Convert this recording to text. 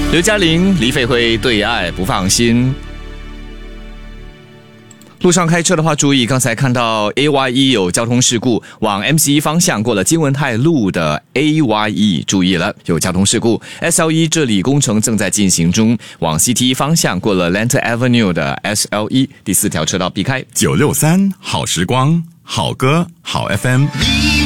刘嘉玲、李斐辉对爱不放心。路上开车的话注意，刚才看到 AYE 有交通事故，往 MC 方向过了金文泰路的 AYE 注意了，有交通事故。SLE 这里工程正在进行中，往 CT 方向过了 Lantern Avenue 的 SLE 第4条车道避开。 963好时光，好歌好 FM。